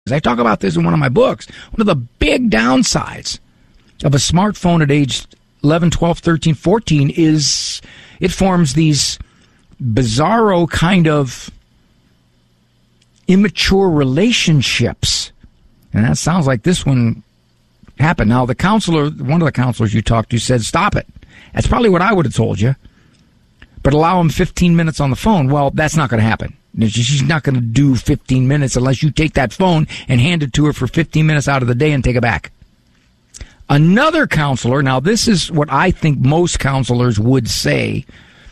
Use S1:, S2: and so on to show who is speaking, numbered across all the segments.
S1: I talk about this in one of my books. One of the big downsides of a smartphone at age 11, 12, 13, 14 is it forms these bizarro kind of immature relationships. And that sounds like this one happened. Now, the counselor, one of the counselors you talked to said, stop it. That's probably what I would have told you. But allow him 15 minutes on the phone. Well, that's not going to happen. She's not going to do 15 minutes unless you take that phone and hand it to her for 15 minutes out of the day and take it back. Another counselor, now this is what I think most counselors would say,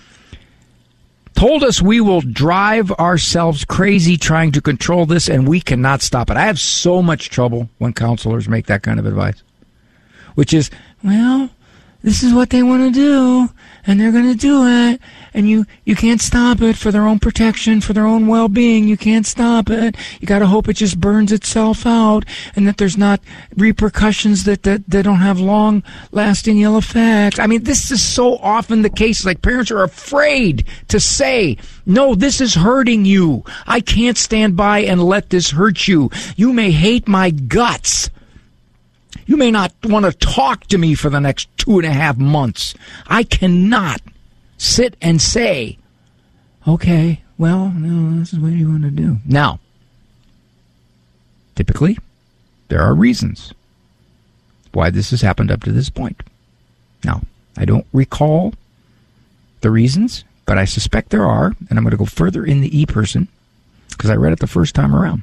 S1: told us we will drive ourselves crazy trying to control this and we cannot stop it. I have so much trouble when counselors make that kind of advice, which is, well, this is what they want to do, and they're going to do it, and you can't stop it for their own protection, for their own well-being. You can't stop it. You got to hope it just burns itself out, and that there's not repercussions that don't have long-lasting ill effects. I mean, this is so often the case. Like, parents are afraid to say, no, this is hurting you. I can't stand by and let this hurt you. You may hate my guts. You may not want to talk to me for the next 2.5 months. I cannot sit and say, okay, well, no, this is what you want to do. Now, typically, there are reasons why this has happened up to this point. Now, I don't recall the reasons, but I suspect there are, and I'm going to go further in the e-person because I read it the first time around.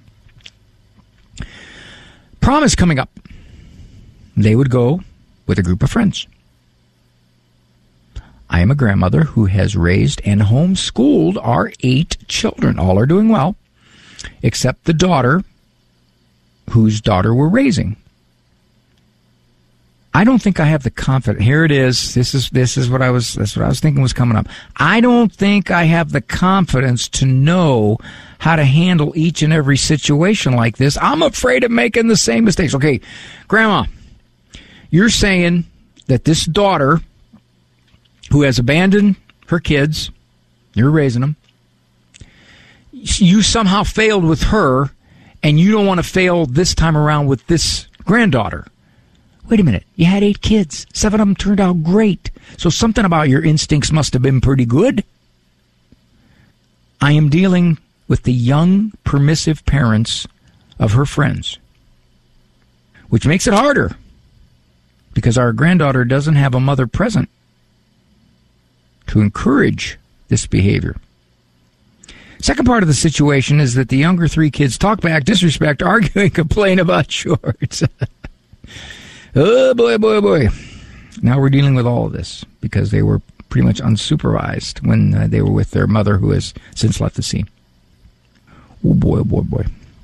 S1: Prom is coming up. They would go with a group of friends. I am a grandmother who has raised and homeschooled our 8 children. All are doing well, except the daughter whose daughter we're raising. I don't think I have the confidence. Here it is. This is what I was thinking was coming up. I don't think I have the confidence to know how to handle each and every situation like this. I'm afraid of making the same mistakes. Okay, Grandma, you're saying that this daughter who has abandoned her kids, you're raising them, you somehow failed with her, and you don't want to fail this time around with this granddaughter. Wait a minute. You had 8 kids. 7 of them turned out great. So something about your instincts must have been pretty good. I am dealing with the young, permissive parents of her friends, which makes it harder because our granddaughter doesn't have a mother present to encourage this behavior. Second part of the situation is that the younger 3 kids talk back, disrespect, argue, and complain about shorts. Oh, boy, boy, boy. Now we're dealing with all of this because they were pretty much unsupervised when they were with their mother who has since left the scene. Oh, boy, boy, boy.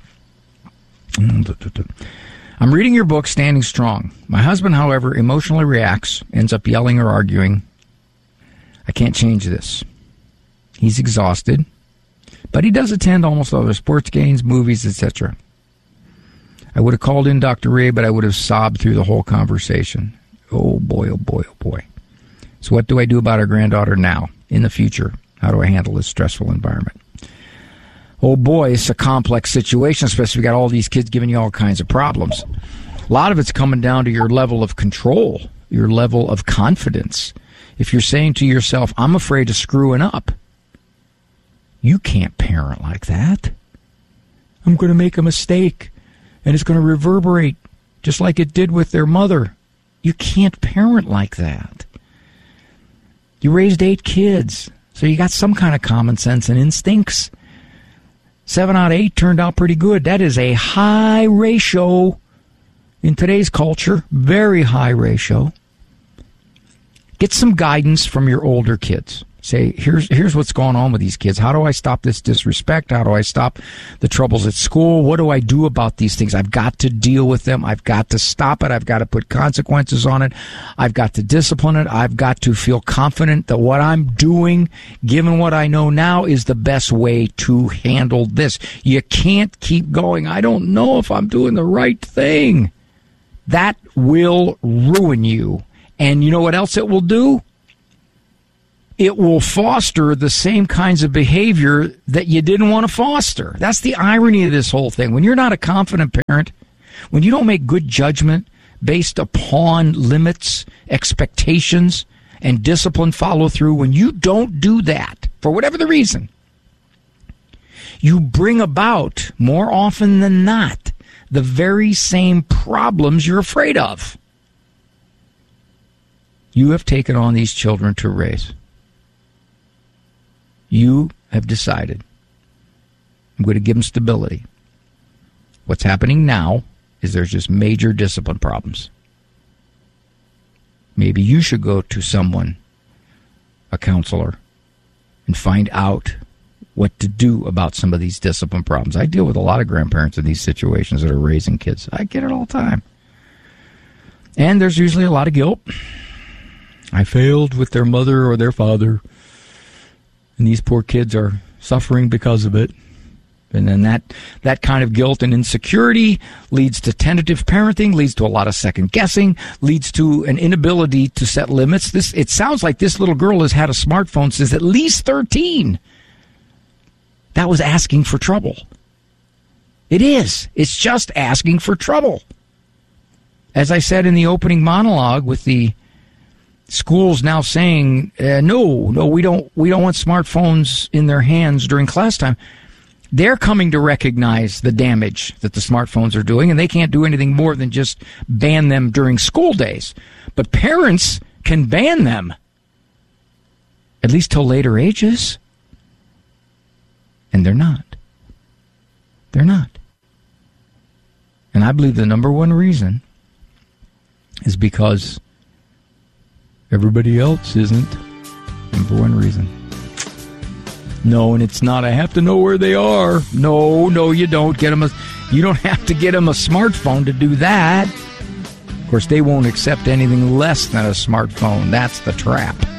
S1: I'm reading your book, Standing Strong. My husband, however, emotionally reacts, ends up yelling or arguing. I can't change this. He's exhausted, but he does attend almost all the sports games, movies, etc. I would have called in Dr. Ray, but I would have sobbed through the whole conversation. Oh, boy, oh, boy, oh, boy. So what do I do about our granddaughter now, in the future? How do I handle this stressful environment? Oh, boy, it's a complex situation, especially if we got all these kids giving you all kinds of problems. A lot of it's coming down to your level of control, your level of confidence. If you're saying to yourself, I'm afraid of screwing up, you can't parent like that. I'm going to make a mistake, and it's going to reverberate just like it did with their mother. You can't parent like that. You raised 8 kids, so you got some kind of common sense and instincts. 7 out of 8 turned out pretty good. That is a high ratio in today's culture, very high ratio. Get some guidance from your older kids. Say, here's what's going on with these kids. How do I stop this disrespect? How do I stop the troubles at school? What do I do about these things? I've got to deal with them. I've got to stop it. I've got to put consequences on it. I've got to discipline it. I've got to feel confident that what I'm doing, given what I know now, is the best way to handle this. You can't keep going, I don't know if I'm doing the right thing. That will ruin you. And you know what else it will do? it will foster the same kinds of behavior that you didn't want to foster. That's the irony of this whole thing. When you're not a confident parent, when you don't make good judgment based upon limits, expectations, and discipline follow through, when you don't do that, for whatever the reason, you bring about, more often than not, the very same problems you're afraid of. You have taken on these children to raise. You have decided, I'm going to give them stability. What's happening now is there's just major discipline problems. Maybe you should go to someone, a counselor, and find out what to do about some of these discipline problems. I deal with a lot of grandparents in these situations that are raising kids. I get it all the time. And there's usually a lot of guilt. I failed with their mother or their father, and these poor kids are suffering because of it. And then that kind of guilt and insecurity leads to tentative parenting, leads to a lot of second guessing, leads to an inability to set limits. It sounds like this little girl has had a smartphone since at least 13. That was asking for trouble. It is. It's just asking for trouble. As I said in the opening monologue, with the schools now saying, no, we don't want smartphones in their hands during class time. They're coming to recognize the damage that the smartphones are doing, and they can't do anything more than just ban them during school days. But parents can ban them, at least till later ages. And they're not. They're not. And I believe the number one reason is because everybody else isn't. Number one reason. No, and it's not, I have to know where they are. No, you don't. You don't have to get them a smartphone to do that. Of course, they won't accept anything less than a smartphone. That's the trap.